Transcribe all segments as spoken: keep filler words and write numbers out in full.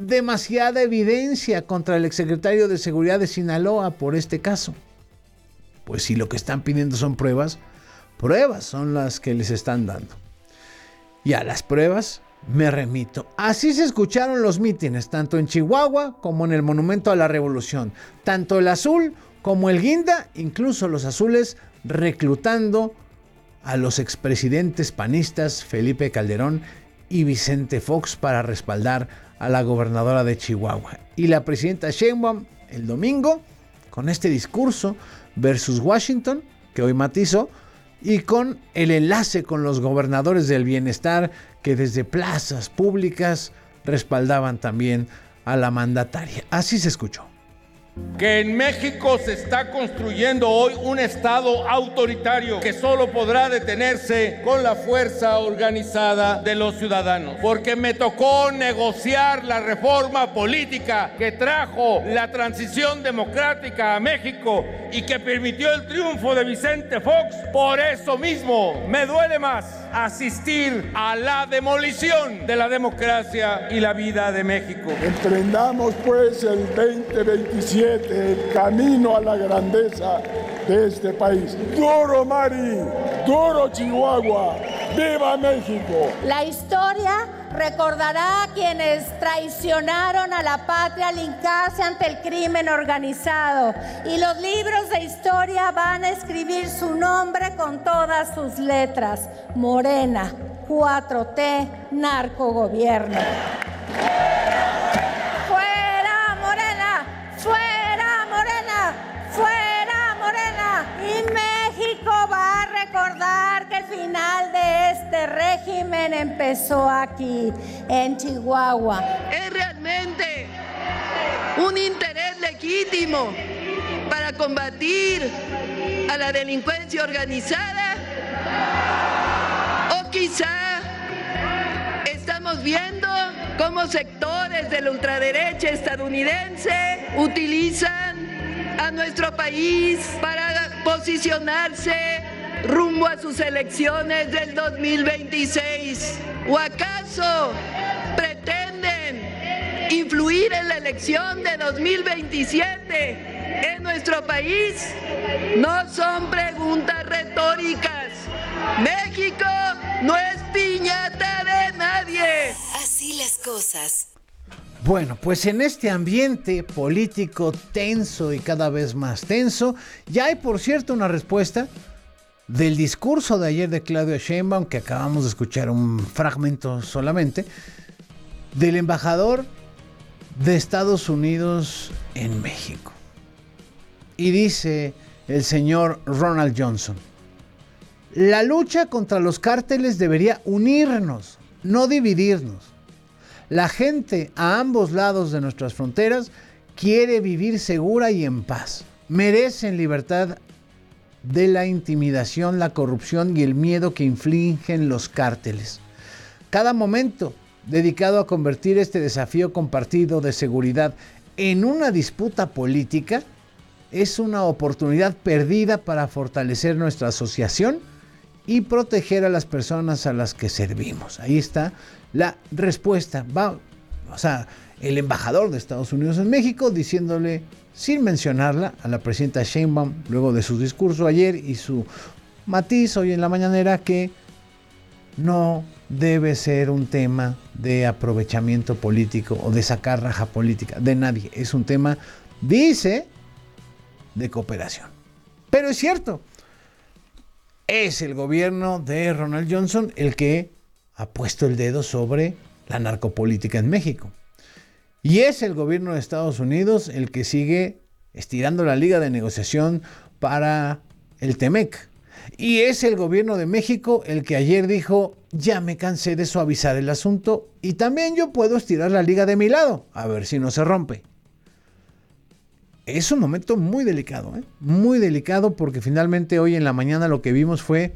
demasiada evidencia contra el exsecretario de Seguridad de Sinaloa por este caso. Pues si lo que están pidiendo son pruebas, pruebas son las que les están dando. Y a las pruebas me remito. Así se escucharon los mítines, tanto en Chihuahua como en el Monumento a la Revolución. Tanto el azul como el guinda, incluso los azules, reclutando a los expresidentes panistas Felipe Calderón y Vicente Fox para respaldar a la gobernadora de Chihuahua. Y la presidenta Sheinbaum el domingo con este discurso versus Washington, que hoy matizó, y con el enlace con los gobernadores del bienestar que desde plazas públicas respaldaban también a la mandataria. Así se escuchó. Que en México se está construyendo hoy un Estado autoritario que solo podrá detenerse con la fuerza organizada de los ciudadanos. Porque me tocó negociar la reforma política que trajo la transición democrática a México y que permitió el triunfo de Vicente Fox. Por eso mismo me duele más asistir a la demolición de la democracia y la vida de México. Emprendamos pues el veinte veintisiete el camino a la grandeza de este país. ¡Duro, Mari! ¡Duro, Chihuahua! ¡Viva México! La historia recordará a quienes traicionaron a la patria al hincarse ante el crimen organizado. Y los libros de historia van a escribir su nombre con todas sus letras. Morena, cuatro T, narcogobierno. ¡Fuera Morena! ¡Fuera Morena! ¡Fuera Morena! Y México va a recordar que el final de este régimen empezó aquí, en Chihuahua. Es realmente un interés legítimo para combatir a la delincuencia organizada, o quizá estamos viendo cómo sectores de la ultraderecha estadounidense utilizan a nuestro país para posicionarse rumbo a sus elecciones del dos mil veintiséis. ¿O acaso pretenden influir en la elección de dos mil veintisiete en nuestro país? No son preguntas retóricas. México no es piñata de nadie. Así las cosas. Bueno, pues en este ambiente político tenso y cada vez más tenso, ya hay, por cierto, una respuesta del discurso de ayer de Claudia Sheinbaum, que acabamos de escuchar un fragmento solamente, del embajador de Estados Unidos en México. Y dice el señor Ronald Johnson: la lucha contra los cárteles debería unirnos, no dividirnos. La gente a ambos lados de nuestras fronteras quiere vivir segura y en paz. Merecen libertad de la intimidación, la corrupción y el miedo que infligen los cárteles. Cada momento dedicado a convertir este desafío compartido de seguridad en una disputa política es una oportunidad perdida para fortalecer nuestra asociación y proteger a las personas a las que servimos. Ahí está la respuesta. Va, o sea, el embajador de Estados Unidos en México diciéndole, sin mencionarla, a la presidenta Sheinbaum, luego de su discurso ayer y su matiz hoy en la mañanera, que no debe ser un tema de aprovechamiento político o de sacar raja política de nadie. Es un tema, dice, de cooperación. Pero es cierto, es el gobierno de Ronald Johnson el que ha puesto el dedo sobre la narcopolítica en México. Y es el gobierno de Estados Unidos el que sigue estirando la liga de negociación para el Temec. Y es el gobierno de México el que ayer dijo, ya me cansé de suavizar el asunto y también yo puedo estirar la liga de mi lado, a ver si no se rompe. Es un momento muy delicado, ¿eh? Muy delicado, porque finalmente hoy en la mañana lo que vimos fue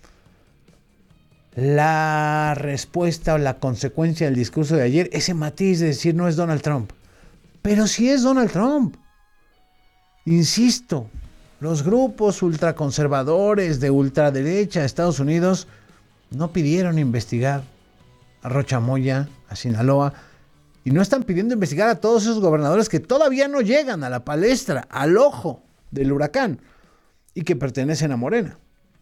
la respuesta o la consecuencia del discurso de ayer, ese matiz de decir no es Donald Trump. Pero sí es Donald Trump. Insisto, los grupos ultraconservadores de ultraderecha de Estados Unidos no pidieron investigar a Rocha Moya, a Sinaloa, Y no están pidiendo investigar a todos esos gobernadores que todavía no llegan a la palestra, al ojo del huracán, y que pertenecen a Morena.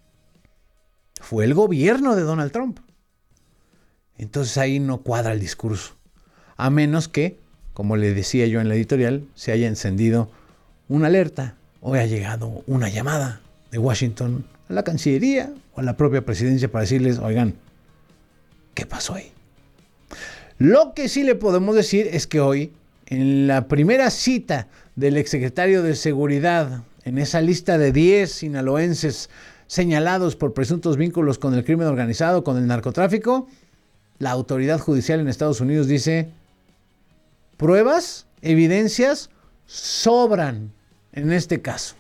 Fue el gobierno de Donald Trump. Entonces ahí no cuadra el discurso. A menos que, como le decía yo en la editorial, se haya encendido una alerta o haya llegado una llamada de Washington a la Cancillería o a la propia presidencia para decirles, oigan, ¿qué pasó ahí? Lo que sí le podemos decir es que hoy, en la primera cita del exsecretario de Seguridad, en esa lista de diez sinaloenses señalados por presuntos vínculos con el crimen organizado, con el narcotráfico, la autoridad judicial en Estados Unidos dice, pruebas, evidencias, sobran en este caso.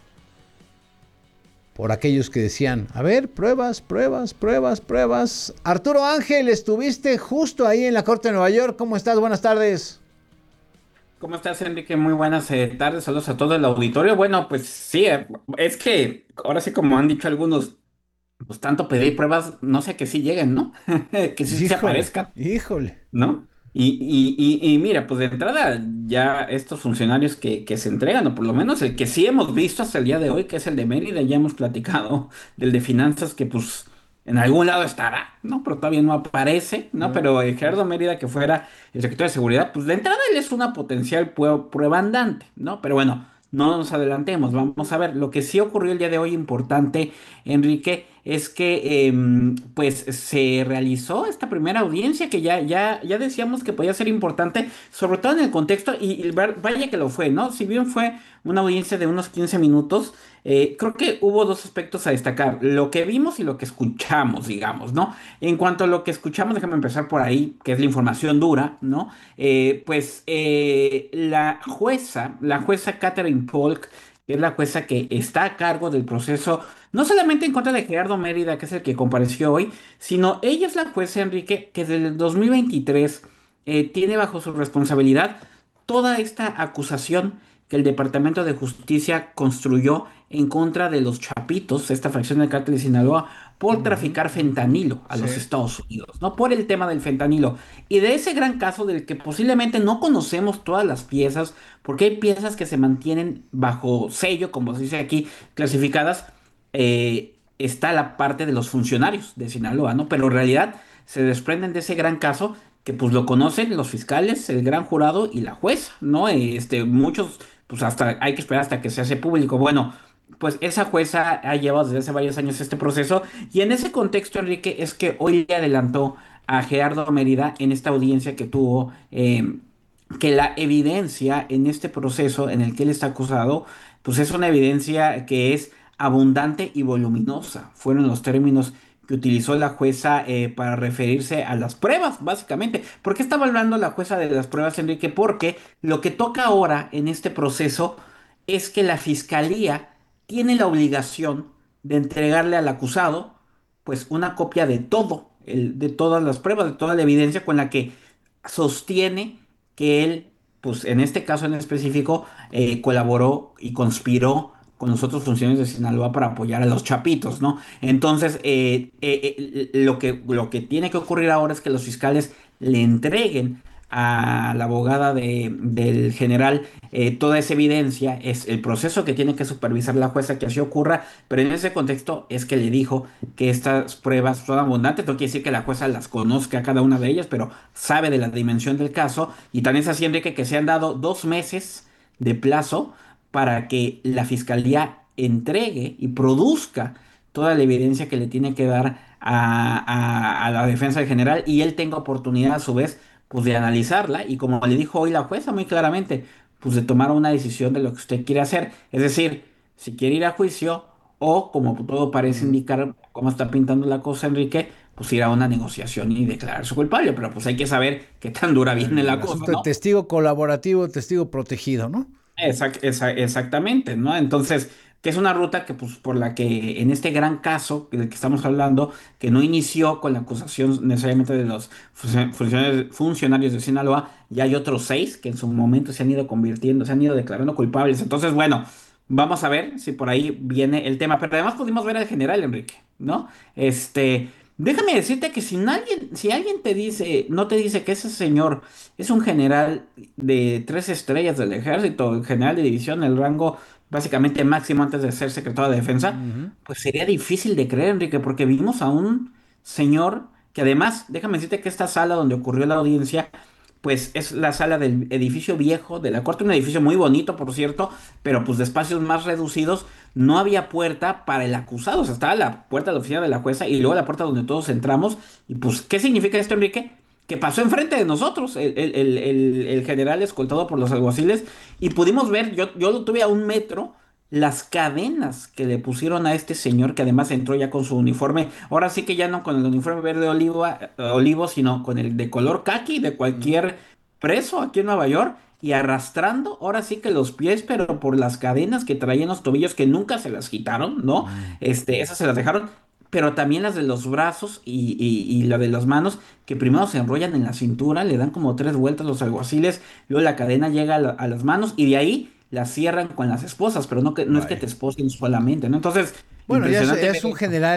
Por aquellos que decían, a ver, pruebas, pruebas, pruebas, pruebas. Arturo Ángel, estuviste justo ahí en la Corte de Nueva York. ¿Cómo estás? Buenas tardes. ¿Cómo estás, Enrique? Muy buenas eh, tardes. Saludos a todo el auditorio. Bueno, pues sí, eh, es que ahora sí, como han dicho algunos, pues tanto pedir pruebas, no sé que sí lleguen, ¿no? Que sí se Híjole, aparezcan, híjole. ¿no? Y, y, y, y mira, pues de entrada ya estos funcionarios que, que se entregan, o por lo menos el que sí hemos visto hasta el día de hoy, que es el de Mérida, ya hemos platicado del de finanzas, que pues en algún lado estará, ¿no? Pero todavía no aparece, ¿no? No. Pero eh, Gerardo Mérida, que fuera el secretario de Seguridad, pues de entrada él es una potencial pue- prueba andante, ¿no? Pero bueno, no nos adelantemos, vamos a ver. Lo que sí ocurrió el día de hoy importante, Enrique, es que em, pues se realizó esta primera audiencia que ya, ya, ya decíamos que podía ser importante, sobre todo en el contexto, y, y ver- vaya que lo fue, ¿no? Si bien fue una audiencia de unos quince minutos, eh, creo que hubo dos aspectos a destacar, lo que vimos y lo que escuchamos, digamos, ¿no? En cuanto a lo que escuchamos, déjame empezar por ahí, que es la información dura, ¿no? Eh, pues eh, la jueza, la jueza Catherine Polk, que es la jueza que está a cargo del proceso, no solamente en contra de Gerardo Mérida, que es el que compareció hoy, sino ella es la jueza, Enrique, que desde el dos mil veintitrés eh, tiene bajo su responsabilidad toda esta acusación que el Departamento de Justicia construyó en contra de los Chapitos, esta fracción del cártel de Sinaloa, por traficar fentanilo a los Sí. Estados Unidos, ¿no? Por el tema del fentanilo. Y de ese gran caso del que posiblemente no conocemos todas las piezas, porque hay piezas que se mantienen bajo sello, como se dice aquí, clasificadas, eh, está la parte de los funcionarios de Sinaloa, ¿no? Pero en realidad se desprenden de ese gran caso que pues lo conocen los fiscales, el gran jurado y la jueza, ¿no? Este, muchos, pues hasta hay que esperar hasta que se hace público. Bueno, pues esa jueza ha llevado desde hace varios años este proceso y en ese contexto, Enrique, es que hoy le adelantó a Gerardo Mérida en esta audiencia que tuvo, eh, que la evidencia en este proceso en el que él está acusado, pues es una evidencia que es abundante y voluminosa. Fueron los términos que utilizó la jueza eh, para referirse a las pruebas, básicamente. ¿Por qué estaba hablando la jueza de las pruebas, Enrique? Porque lo que toca ahora en este proceso es que la fiscalía tiene la obligación de entregarle al acusado, pues, una copia de todo, el- de todas las pruebas, de toda la evidencia con la que sostiene que él, pues en este caso en específico, eh, colaboró y conspiró con los otros funcionarios de Sinaloa para apoyar a los Chapitos, ¿no? Entonces, eh, eh, eh, lo que, lo que tiene que ocurrir ahora es que los fiscales le entreguen a la abogada de- del general eh, toda esa evidencia, es el proceso que tiene que supervisar la jueza que así ocurra, pero en ese contexto es que le dijo que estas pruebas son abundantes, no quiere decir que la jueza las conozca cada una de ellas, pero sabe de la dimensión del caso, y tan es así, Enrique, que se han dado dos meses de plazo para que la fiscalía entregue y produzca toda la evidencia que le tiene que dar a, a- a la defensa del general y él tenga oportunidad a su vez pues de analizarla y como le dijo hoy la jueza muy claramente, pues de tomar una decisión de lo que usted quiere hacer. Es decir, si quiere ir a juicio o como todo parece indicar, cómo está pintando la cosa Enrique, pues ir a una negociación y declararse culpable, pero pues hay que saber qué tan dura viene El la cosa, asunto de ¿no? testigo colaborativo, testigo protegido, ¿no? Exac- esa- exactamente, ¿no? Entonces, que es una ruta que, pues, por la que en este gran caso del que estamos hablando, que no inició con la acusación necesariamente de los funcio- funcionarios, funcionarios de Sinaloa, ya hay otros seis que en su momento se han ido convirtiendo, se han ido declarando culpables. Entonces, bueno, vamos a ver si por ahí viene el tema. Pero además pudimos ver al general Enrique, ¿no? Este, Déjame decirte que si alguien, si alguien te dice, no te dice que ese señor es un general de tres estrellas del ejército, general de división, el rango básicamente máximo antes de ser secretario de defensa, Ujú. pues sería difícil de creer, Enrique, porque vimos a un señor que además, déjame decirte que esta sala donde ocurrió la audiencia, pues es la sala del edificio viejo de la corte, un edificio muy bonito, por cierto, pero pues de espacios más reducidos, no había puerta para el acusado, o sea, estaba la puerta de la oficina de la jueza y luego la puerta donde todos entramos, y pues, ¿qué significa esto, Enrique? Que pasó enfrente de nosotros, el, el- el- el- el general escoltado por los alguaciles, y pudimos ver, yo, yo lo tuve a un metro, las cadenas que le pusieron a este señor, que además entró ya con su uniforme, ahora sí que ya no con el uniforme verde olivo, olivo, sino con el de color caqui de cualquier preso aquí en Nueva York, y arrastrando, ahora sí que los pies, pero por las cadenas que traían los tobillos, que nunca se las quitaron, ¿no? Este, esas se las dejaron, pero también las de los brazos y, y, y la de las manos, que primero se enrollan en la cintura, le dan como tres vueltas los alguaciles, luego la cadena llega a, la- a las manos y de ahí la cierran con las esposas, pero no, que, no es que Vaya. te esposen solamente, ¿no? Entonces, Bueno, ya es, impresionante ya ver es un esto. general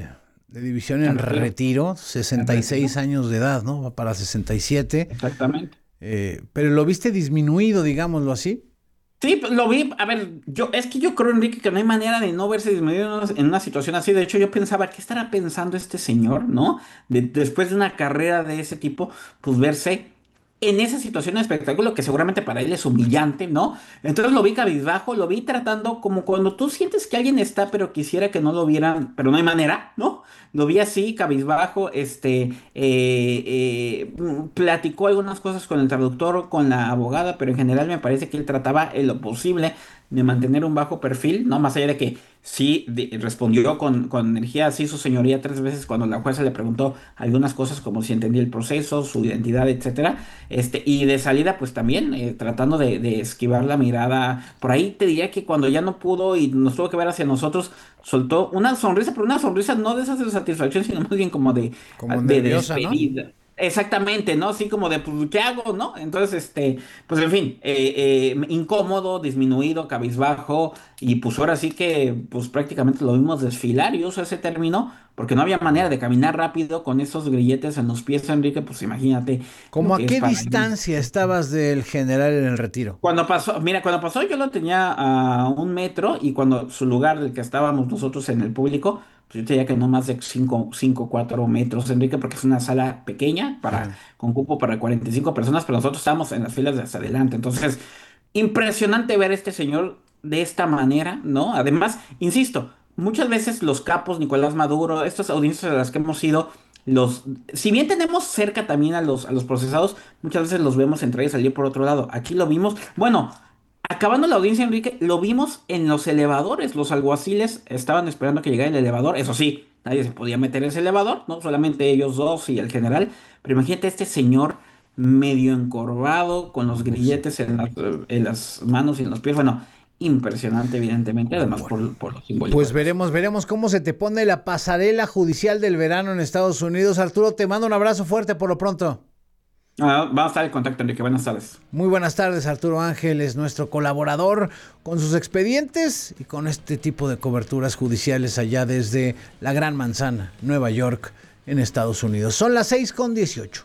de división en En retiro. retiro, sesenta y seis años de edad, ¿no? Va para sesenta y siete. Exactamente. Eh, pero lo viste disminuido, digámoslo así. Sí, pues, lo vi, a ver, yo, es que yo creo, Enrique, que no hay manera de no verse disminuido en una, en una situación así. De hecho, yo pensaba, ¿qué estará pensando este señor, no? De- después de una carrera de ese tipo, pues verse en esa situación de espectáculo que seguramente para él es humillante, ¿no? Entonces lo vi cabizbajo, lo vi tratando como cuando tú sientes que alguien está, pero quisiera que no lo vieran, pero no hay manera, ¿no? Lo vi así, cabizbajo, este, eh, eh, mm, platicó algunas cosas con el traductor, con la abogada, pero en general me parece que él trataba en lo posible de mantener un bajo perfil, ¿no? Más allá de que sí de- respondió con, con energía, sí, su señoría tres veces cuando la jueza le preguntó algunas cosas como si entendía el proceso, su identidad, etcétera. Este, y de salida, pues también eh, tratando de, de esquivar la mirada. Por ahí te diría que cuando ya no pudo y nos tuvo que ver hacia nosotros, soltó una sonrisa, pero una sonrisa no de esas de satisfacción, sino más bien como de, Como de nerviosa, ¿no? despedida. Exactamente, ¿no? Así como de, pues, ¿qué hago, no? Entonces, este, pues, en fin, eh, eh, incómodo, disminuido, cabizbajo, y pues ahora sí que, pues, prácticamente lo vimos desfilar, y uso ese término, porque no había manera de caminar rápido con esos grilletes en los pies, Enrique, pues imagínate lo ¿Cómo a que es qué para distancia estabas del general en el retiro? cuando pasó, mira, cuando pasó yo lo tenía a un metro y cuando su lugar del que estábamos nosotros en el público, pues yo tenía que no más de cinco, cinco, cuatro metros, Enrique, porque es una sala pequeña para, Ajá. con cupo para cuarenta y cinco personas, pero nosotros estábamos en las filas de hasta adelante. Entonces, impresionante ver a este señor de esta manera, ¿no? Además, insisto, muchas veces los capos, Nicolás Maduro, estas audiencias a las que hemos ido, los, si bien tenemos cerca también a los, a los procesados, muchas veces los vemos entrar y salir por otro lado. Aquí lo vimos, bueno, acabando la audiencia, Enrique, lo vimos en los elevadores. Los alguaciles estaban esperando que llegara el elevador. Eso sí, nadie se podía meter en ese elevador, ¿no? Solamente ellos dos y el general. Pero imagínate este señor medio encorvado, con los grilletes en las, en las manos y en los pies. Bueno, impresionante, evidentemente, además por, por lo simbólico. Pues veremos, veremos cómo se te pone la pasarela judicial del verano en Estados Unidos. Arturo, te mando un abrazo fuerte por lo pronto. Ah, vamos a estar en contacto, Enrique. Buenas tardes. Muy buenas tardes, Arturo Ángel es nuestro colaborador con sus expedientes y con este tipo de coberturas judiciales allá desde la Gran Manzana, Nueva York, en Estados Unidos. Son las seis con dieciocho.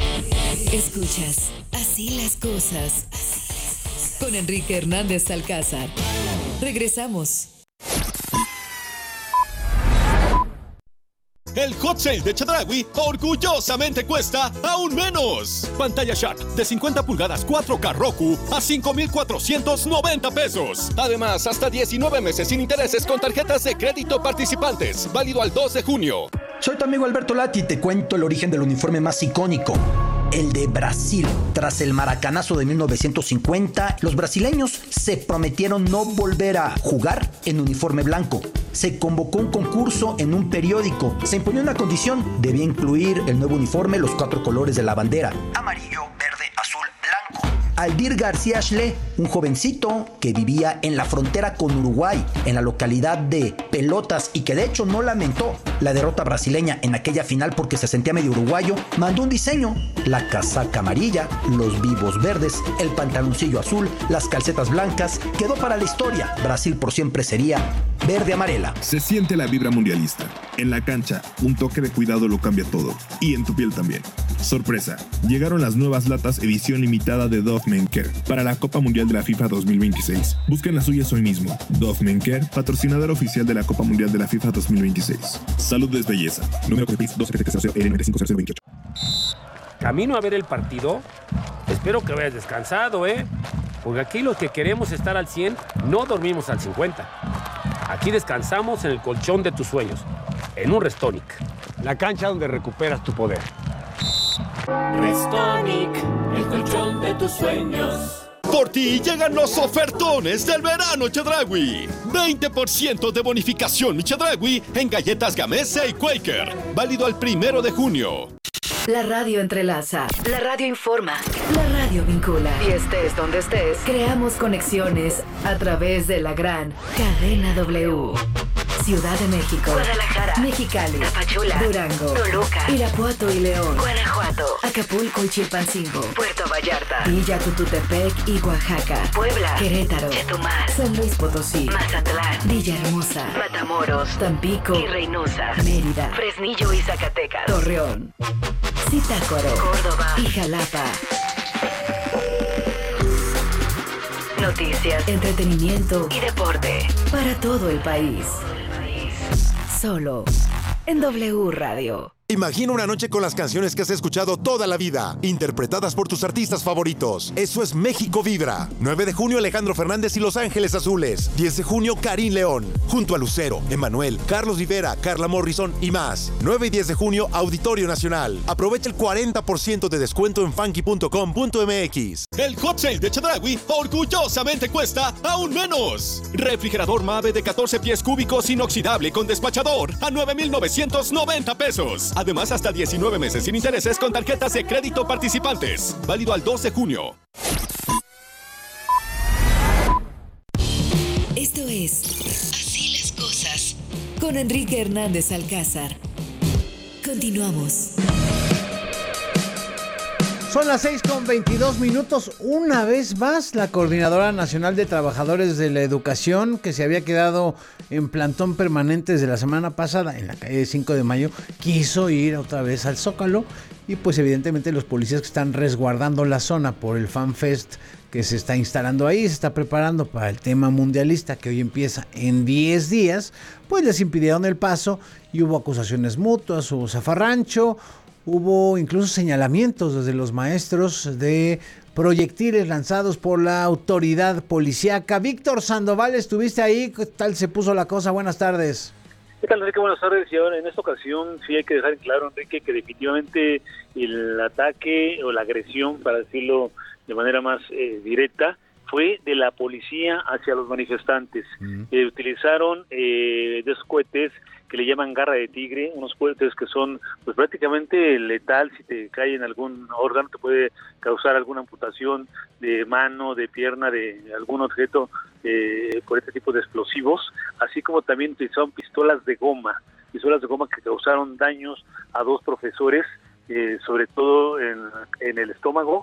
Escuchas Así las cosas con Enrique Hernández Alcázar. Regresamos. El Hot Sale de Chedraui orgullosamente cuesta aún menos. Pantalla Sharp de cincuenta pulgadas cuatro K Roku a cinco mil cuatrocientos noventa pesos. Además, hasta diecinueve meses sin intereses con tarjetas de crédito participantes. Válido al dos de junio. Soy tu amigo Alberto Lati y te cuento el origen del uniforme más icónico, el de Brasil. Tras el maracanazo de mil novecientos cincuenta, los brasileños se prometieron no volver a jugar en uniforme blanco. Se convocó un concurso en un periódico. Se imponió una condición: debía incluir el nuevo uniforme los cuatro colores de la bandera: amarillo, verde, azul, blanco. Aldir García Schle, un jovencito que vivía en la frontera con Uruguay, en la localidad de Pelotas, y que de hecho no lamentó la derrota brasileña en aquella final porque se sentía medio uruguayo, mandó un diseño: la casaca amarilla, los vivos verdes, el pantaloncillo azul, las calcetas blancas. Quedó para la historia. Brasil por siempre sería verde amarela. Se siente la vibra mundialista. En la cancha, un toque de cuidado lo cambia todo. Y en tu piel también. Sorpresa, llegaron las nuevas latas edición limitada de Dove Men Care para la Copa Mundial de la FIFA dos mil veintiséis. Busquen las suyas hoy mismo. Dove Men Care, patrocinador oficial de la Copa Mundial de la FIFA dos mil veintiséis. Salud es belleza. Número de doce siete cero cero L nueve cinco cero cero veintiocho. Camino a ver el partido. Espero que vayas descansado, ¿eh? Porque aquí los que queremos estar al cien no dormimos al cincuenta. Aquí descansamos en el colchón de tus sueños, en un Restonic. La cancha donde recuperas tu poder. Restonic, el colchón de tus sueños. Por ti llegan los ofertones del verano Chedraui. veinte por ciento de bonificación Chedraui en galletas Gamesa y Quaker. Válido al primero de junio. La radio entrelaza, la radio informa, la radio vincula. Y estés donde estés, creamos conexiones a través de la gran cadena W. Ciudad de México, Guadalajara, Mexicali, Tapachula, Durango, Toluca, Irapuato y León, Guanajuato, Acapulco y Chilpancingo, Puerto Vallarta, Villa Tututepec y Oaxaca, Puebla, Querétaro, Chetumal, San Luis Potosí, Mazatlán, Villahermosa, Matamoros, Tampico y Reynosa, Mérida, Fresnillo y Zacatecas, Torreón, Zitácuaro, Córdoba y Jalapa. Noticias, entretenimiento y deporte para todo el país. Solo en W Radio. Imagina una noche con las canciones que has escuchado toda la vida, interpretadas por tus artistas favoritos. Eso es México Vibra. nueve de junio, Alejandro Fernández y Los Ángeles Azules. diez de junio, Karim León. Junto a Lucero, Emmanuel, Carlos Rivera, Carla Morrison y más. nueve y diez de junio, Auditorio Nacional. Aprovecha el cuarenta por ciento de descuento en funky punto com punto m x. El hot sale de Chedraui orgullosamente cuesta aún menos. Refrigerador Mave de catorce pies cúbicos inoxidable con despachador a nueve mil novecientos noventa pesos. Además, hasta diecinueve meses sin intereses con tarjetas de crédito participantes. Válido al dos de junio. Esto es Así las Cosas con Enrique Hernández Alcázar. Continuamos. Son las seis con veintidós minutos. Una vez más, la Coordinadora Nacional de Trabajadores de la Educación, que se había quedado en plantón permanente desde la semana pasada en la calle cinco de mayo, quiso ir otra vez al Zócalo. Y pues evidentemente los policías que están resguardando la zona por el FanFest que se está instalando ahí, se está preparando para el tema mundialista que hoy empieza en diez días, pues les impidieron el paso y hubo acusaciones mutuas, hubo zafarrancho. Hubo incluso señalamientos desde los maestros de proyectiles lanzados por la autoridad policíaca. Víctor Sandoval, ¿estuviste ahí? ¿Qué tal se puso la cosa? Buenas tardes. ¿Qué tal, Enrique? Buenas tardes. Y ahora, en esta ocasión sí hay que dejar claro, Enrique, que definitivamente el ataque o la agresión, para decirlo de manera más eh, directa, fue de la policía hacia los manifestantes. Mm. Eh, utilizaron eh, dos cohetes que le llaman garra de tigre, unos cohetes que son pues prácticamente letal. Si te cae en algún órgano te puede causar alguna amputación de mano, de pierna, de algún objeto eh, por este tipo de explosivos, así como también utilizaron pistolas de goma, pistolas de goma que causaron daños a dos profesores, eh, sobre todo en, en el estómago,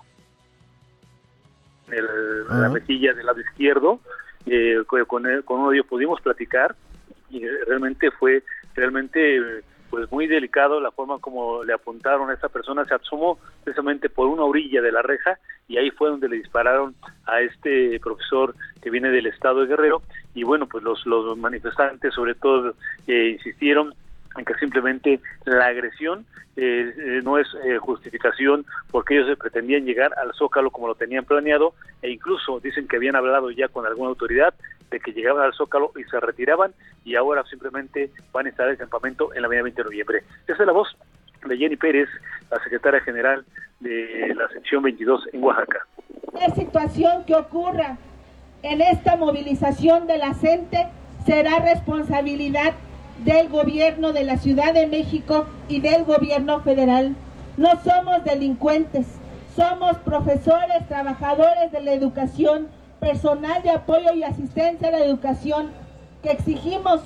en el, uh-huh. la mejilla del lado izquierdo. Eh, con, él, con uno de ellos pudimos platicar y realmente fue realmente pues muy delicado la forma como le apuntaron a esta persona. Se asomó precisamente por una orilla de la reja y ahí fue donde le dispararon a este profesor que viene del estado de Guerrero. Y bueno, pues los, los manifestantes sobre todo eh, insistieron en que simplemente la agresión eh, eh, no es eh, justificación, porque ellos pretendían llegar al Zócalo como lo tenían planeado, e incluso dicen que habían hablado ya con alguna autoridad de que llegaban al Zócalo y se retiraban, y ahora simplemente van a instalar el campamento en la avenida veinte de noviembre. Esa es la voz de Jenny Pérez, la secretaria general de la sección veintidós en Oaxaca. La situación que ocurra en esta movilización de la gente será responsabilidad del gobierno de la Ciudad de México y del gobierno federal. No somos delincuentes, somos profesores, trabajadores de la educación, personal de apoyo y asistencia a la educación, que exigimos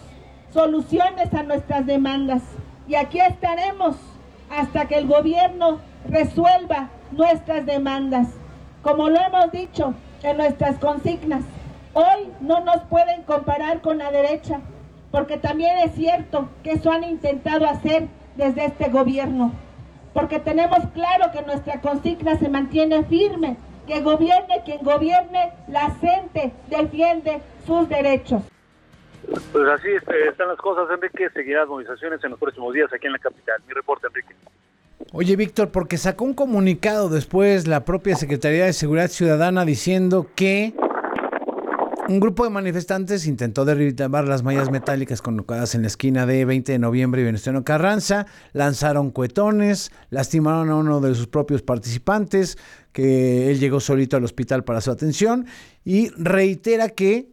soluciones a nuestras demandas. Y aquí estaremos hasta que el gobierno resuelva nuestras demandas. Como lo hemos dicho en nuestras consignas, hoy no nos pueden comparar con la derecha, porque también es cierto que eso han intentado hacer desde este gobierno. Porque tenemos claro que nuestra consigna se mantiene firme, que gobierne quien gobierne, la gente defiende sus derechos. Pues así este, están las cosas, Enrique. Seguirán movilizaciones en los próximos días aquí en la capital. Mi reporte, Enrique. Oye, Víctor, porque sacó un comunicado después la propia Secretaría de Seguridad Ciudadana diciendo que un grupo de manifestantes intentó derribar las mallas metálicas colocadas en la esquina de veinte de noviembre y Venustiano Carranza, lanzaron cohetones, lastimaron a uno de sus propios participantes, que él llegó solito al hospital para su atención, y reitera que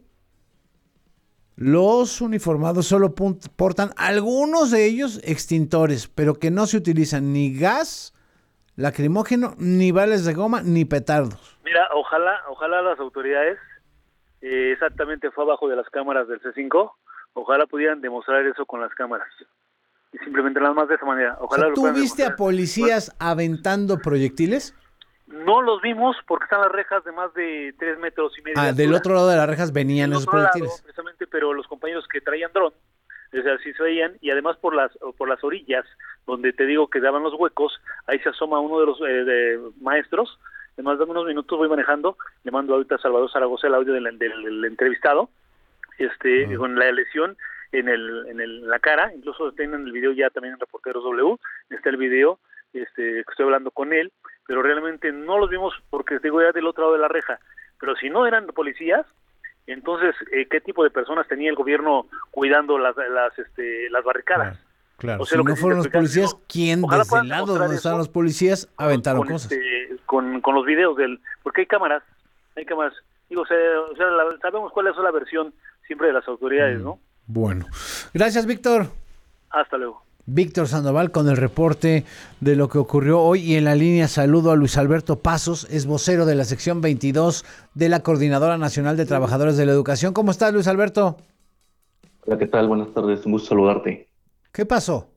los uniformados solo portan, algunos de ellos, extintores, pero que no se utilizan ni gas lacrimógeno, ni balas de goma, ni petardos. Mira, ojalá, ojalá las autoridades, eh, exactamente fue abajo de las cámaras del C cinco, ojalá pudieran demostrar eso con las cámaras. Y simplemente nada más de esa manera. Ojalá. O sea, ¿tú viste a policías bueno, aventando proyectiles? No los vimos porque están las rejas de más de tres metros y medio. Ah, del otro lado de las rejas venían esos proyectiles. Lado, precisamente, pero los compañeros que traían dron, o sea, sí se veían, y además por las por las orillas, donde te digo que daban los huecos, ahí se asoma uno de los eh, de maestros. Además, dame unos minutos, voy manejando, le mando ahorita a Salvador Zaragoza el audio del, del, del entrevistado, este, uh-huh. con la lesión en el en el, la cara, incluso tienen el video ya también en Reporteros W, está el video, este, que estoy hablando con él, pero realmente no los vimos porque digo ya del otro lado de la reja. Pero si no eran policías, entonces eh, ¿qué tipo de personas tenía el gobierno cuidando las las este las barricadas? Claro, claro. O sea, si no fueron los policías, no, ¿quién desde el lado donde estaban los policías aventaron con, cosas? Este, con, con los videos del, porque hay cámaras, hay cámaras. Digo, o sea, o sea la, sabemos cuál es la versión siempre de las autoridades, mm, ¿no? Bueno, gracias, Víctor. Hasta luego. Víctor Sandoval con el reporte de lo que ocurrió hoy, y en la línea saludo a Luis Alberto Pasos, es vocero de la sección veintidós de la Coordinadora Nacional de Trabajadores de la Educación. ¿Cómo estás, Luis Alberto? Hola, ¿qué tal? Buenas tardes, un gusto saludarte. ¿Qué pasó?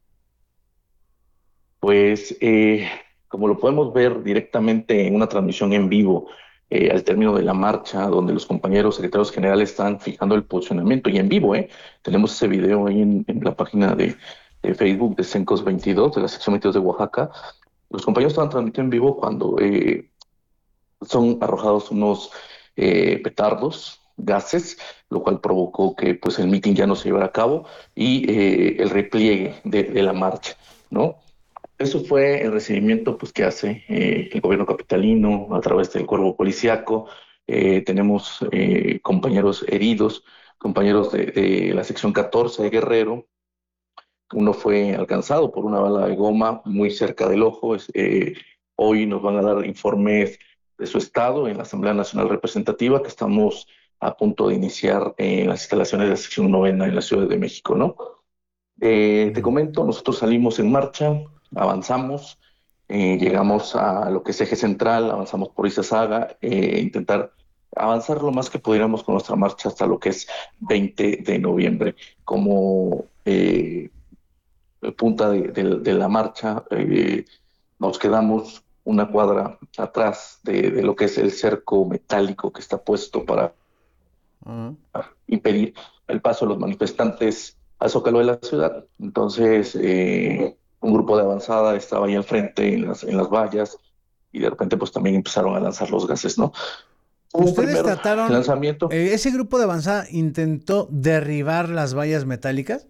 Pues, eh, como lo podemos ver directamente en una transmisión en vivo, eh, al término de la marcha, donde los compañeros secretarios generales están fijando el posicionamiento, y en vivo, ¿eh? Tenemos ese video ahí en, en la página de de Facebook de CENCOS veintidós, de la sección veintidós de Oaxaca. Los compañeros estaban transmitiendo en vivo cuando eh, son arrojados unos eh, petardos, gases, lo cual provocó que pues el mitin ya no se llevara a cabo, y eh, el repliegue de, de la marcha, ¿no? Eso fue el recibimiento pues que hace eh, el gobierno capitalino a través del cuerpo policiaco. Eh, tenemos eh, compañeros heridos, compañeros de, de la sección catorce de Guerrero. Uno fue alcanzado por una bala de goma muy cerca del ojo. Eh, hoy nos van a dar informes de su estado en la Asamblea Nacional Representativa, que estamos a punto de iniciar en las instalaciones de la sección novena en la Ciudad de México, ¿no? Eh, te comento, nosotros salimos en marcha, avanzamos, eh, llegamos a lo que es Eje Central, avanzamos por Izazaga, eh, intentar avanzar lo más que pudiéramos con nuestra marcha hasta lo que es veinte de noviembre. Como eh, punta de, de, de la marcha, eh, nos quedamos una cuadra atrás de, de lo que es el cerco metálico que está puesto para uh-huh. impedir el paso de los manifestantes al zócalo de la ciudad. Entonces, eh, un grupo de avanzada estaba ahí al frente en las, en las vallas, y de repente pues también empezaron a lanzar los gases, ¿no? ¿Ustedes trataron, lanzamiento. Eh, ese grupo de avanzada intentó derribar las vallas metálicas?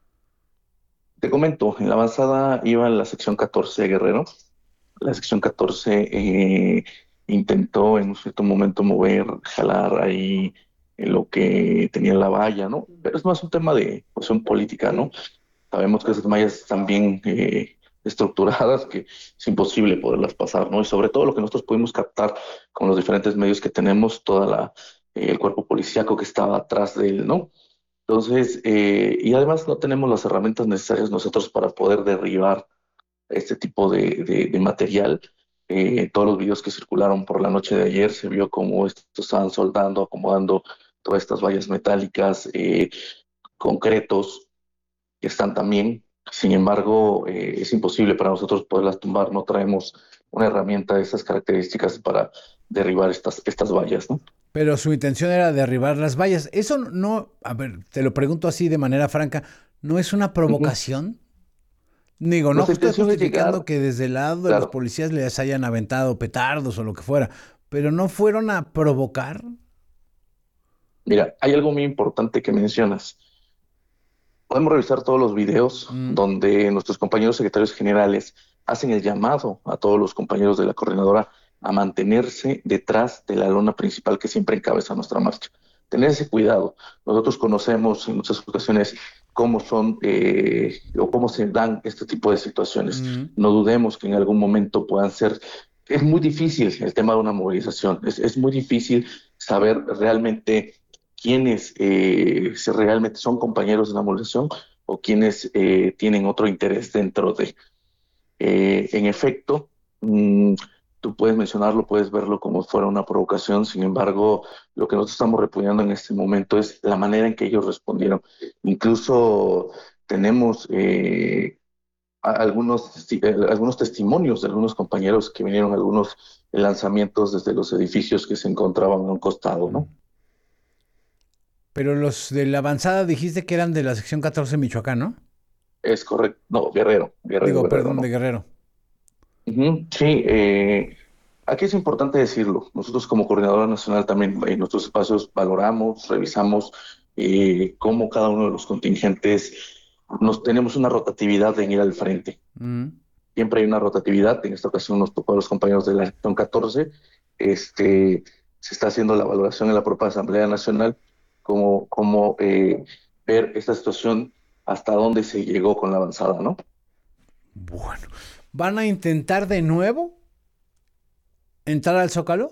Te comento, en la avanzada iba la sección catorce de Guerrero. La sección catorce eh, intentó en un cierto momento mover, jalar ahí en lo que tenía la valla, ¿no? Pero es más un tema de cuestión política, ¿no? Sabemos que esas mallas están bien eh, estructuradas, que es imposible poderlas pasar, ¿no? Y sobre todo lo que nosotros pudimos captar con los diferentes medios que tenemos, toda la eh, el cuerpo policíaco que estaba atrás de él, ¿no? Entonces, eh, y además no tenemos las herramientas necesarias nosotros para poder derribar este tipo de, de, de material. Eh, todos los videos que circularon por la noche de ayer se vio cómo estos estaban soldando, acomodando todas estas vallas metálicas, eh, concretos que están también. Sin embargo, eh, es imposible para nosotros poderlas tumbar. No traemos una herramienta de esas características para derribar estas, estas vallas, ¿no? Pero su intención era derribar las vallas. Eso no, a ver, te lo pregunto así de manera franca, ¿no es una provocación? Uh-huh. Digo, no estoy justificando que desde el lado de claro. los policías les hayan aventado petardos o lo que fuera, pero ¿no fueron a provocar? Mira, hay algo muy importante que mencionas. Podemos revisar todos los videos mm. donde nuestros compañeros secretarios generales hacen el llamado a todos los compañeros de la coordinadora a mantenerse detrás de la lona principal que siempre encabeza nuestra marcha. Tener ese cuidado. Nosotros conocemos en muchas ocasiones cómo son eh, o cómo se dan este tipo de situaciones. Mm. No dudemos que en algún momento puedan ser... Es muy difícil el tema de una movilización. Es, es muy difícil saber realmente quiénes eh, si realmente son compañeros de la movilización o quienes eh, tienen otro interés dentro de... Eh, en efecto, mmm, tú puedes mencionarlo, puedes verlo como si fuera una provocación. Sin embargo, lo que nosotros estamos repudiando en este momento es la manera en que ellos respondieron. Incluso tenemos eh, algunos, eh, algunos testimonios de algunos compañeros que vinieron a algunos lanzamientos desde los edificios que se encontraban a un costado, ¿no? Pero los de la avanzada dijiste que eran de la sección catorce Michoacán, ¿no? Es correcto. No, Guerrero. Guerrero Digo, Guerrero, perdón, ¿no? de Guerrero. Uh-huh, sí, eh, aquí es importante decirlo. Nosotros como Coordinadora Nacional también en nuestros espacios valoramos, revisamos eh, cómo cada uno de los contingentes nos tenemos una rotatividad en ir al frente. Mm. Siempre hay una rotatividad. En esta ocasión nos tocó a los compañeros de la sección catorce. Este, se está haciendo la valoración en la propia Asamblea Nacional, cómo, cómo eh, ver esta situación hasta dónde se llegó con la avanzada, ¿no? Bueno. ¿Van a intentar de nuevo entrar al Zócalo?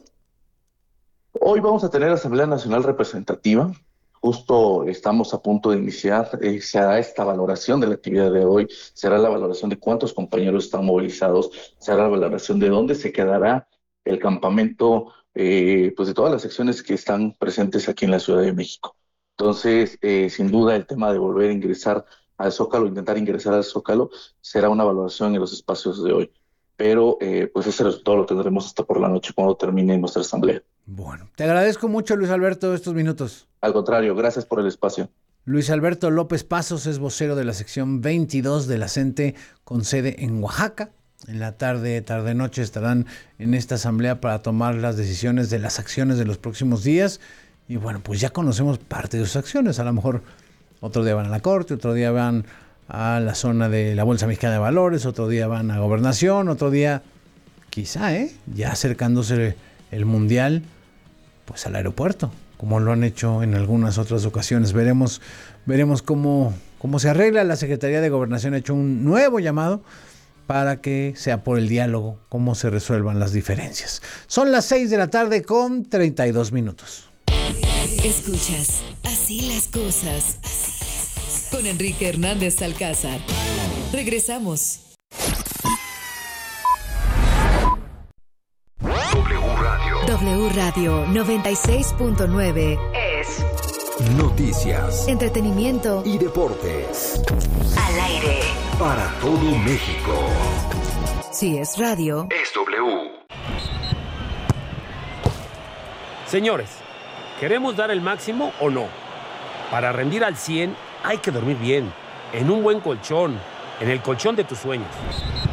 Hoy vamos a tener Asamblea Nacional Representativa. Justo estamos a punto de iniciar. Eh, se hará esta valoración de la actividad de hoy. Se hará la valoración de cuántos compañeros están movilizados. Se hará la valoración de dónde se quedará el campamento, eh, pues de todas las secciones que están presentes aquí en la Ciudad de México. Entonces, eh, sin duda, el tema de volver a ingresar al Zócalo, intentar ingresar al Zócalo, será una valoración en los espacios de hoy. Pero, eh, pues ese resultado lo tendremos hasta por la noche cuando termine nuestra asamblea. Bueno, te agradezco mucho, Luis Alberto, estos minutos. Al contrario, gracias por el espacio. Luis Alberto López Pasos es vocero de la sección veintidós de la CENTE con sede en Oaxaca. En la tarde, tarde-noche estarán en esta asamblea para tomar las decisiones de las acciones de los próximos días. Y bueno, pues ya conocemos parte de sus acciones. A lo mejor otro día van a la Corte, otro día van a la zona de la Bolsa Mexicana de Valores, otro día van a Gobernación, otro día, quizá, ¿eh? ya acercándose el Mundial, pues al aeropuerto, como lo han hecho en algunas otras ocasiones. Veremos, veremos cómo, cómo se arregla. La Secretaría de Gobernación ha hecho un nuevo llamado para que sea por el diálogo, cómo se resuelvan las diferencias. Son las seis de la tarde con treinta y dos minutos. Escuchas Así las cosas con Enrique Hernández Alcázar. Regresamos. W Radio. W Radio noventa y seis punto nueve es noticias, entretenimiento y deportes. Al aire. Para todo México. Si es radio, es W. Señores, ¿queremos dar el máximo o no? Para rendir al cien hay que dormir bien, en un buen colchón, en el colchón de tus sueños.